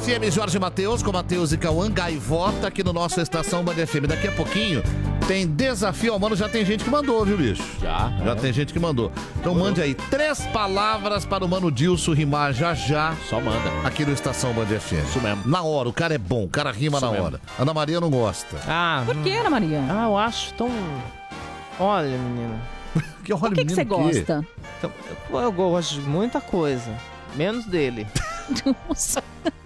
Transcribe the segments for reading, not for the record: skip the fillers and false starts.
FM, Jorge Matheus, com Matheus e Cauã, Gaivota, aqui no nosso Estação Band FM. Daqui a pouquinho tem desafio ao mano, já tem gente que mandou, viu, bicho? Já tem gente que mandou. Então mande aí 3 palavras para o Mano Dilson rimar já. Só manda. Aqui no Estação Band FM. Isso mesmo. Na hora, o cara é bom, o cara rima Isso na mesmo. hora. Ana Maria não gosta. Por que, Ana Maria? Eu acho tão... Olha, menina. O que você gosta? Então, eu gosto de muita coisa. Menos dele. Nossa.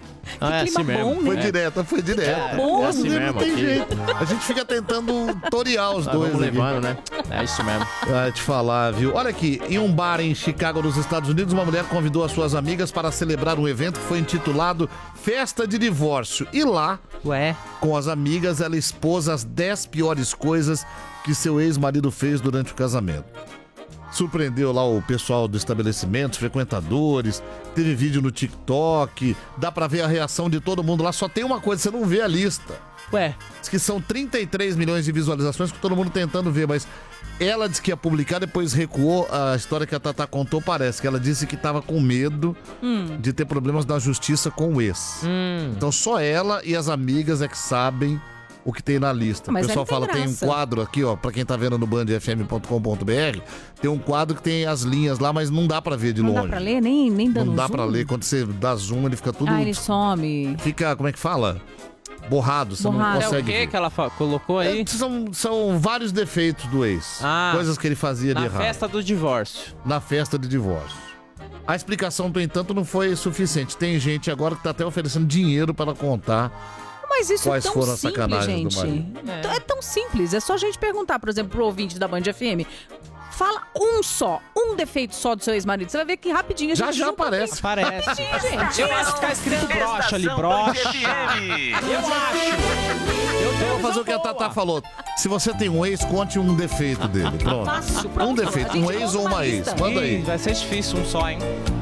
É clima assim mesmo. bom, né? Foi direta. bom. É assim Não mesmo tem aqui. jeito. A gente fica tentando torear os dois Vamos aqui. levando, né? É isso mesmo. Vai te falar, viu? Olha aqui, em um bar em Chicago, nos Estados Unidos, uma mulher convidou as suas amigas para celebrar um evento que foi intitulado Festa de Divórcio. E lá, com as amigas, ela expôs as 10 piores coisas que seu ex-marido fez durante o casamento. Surpreendeu lá o pessoal do estabelecimento, os frequentadores, teve vídeo no TikTok, dá pra ver a reação de todo mundo lá, só tem uma coisa, você não vê a lista. Diz que são 33 milhões de visualizações, que todo mundo tentando ver, mas ela disse que ia publicar, depois recuou. A história que a Tatá contou parece que ela disse que tava com medo de ter problemas na justiça com o ex. Então só ela e as amigas é que sabem o que tem na lista. Mas o pessoal fala, tem um quadro aqui, ó, pra quem tá vendo no bandfm.com.br, tem um quadro que tem as linhas lá, mas não dá pra ver de longe. Não dá pra ler, nem dando Não dá zoom? pra ler, quando você dá zoom ele fica tudo... ele some. Fica, como é que fala? Borrado, você não consegue É o que ver. que ela colocou aí? São vários defeitos do ex. Coisas que ele fazia de errado. Na festa do divórcio. Na festa de divórcio. A explicação, no entanto, não foi suficiente. Tem gente agora que tá até oferecendo dinheiro para contar Mas isso quais é tão foram as simples, sacanagens do gente. marido. É tão simples. É só a gente perguntar, por exemplo, pro ouvinte da Band FM. Fala um defeito só do seu ex-marido. Você vai ver que rapidinho a gente Já junta aparece. isso. Aparece. Rapidinho, gente. Eu acho que tá escrito brocha ali, brocha. Eu acho. Eu vou fazer o que a Tatá falou. Se você tem um ex, conte um defeito dele. Pronto. Fácil, Um defeito, um ex ou uma ex. Manda aí. Vai ser difícil um só, hein?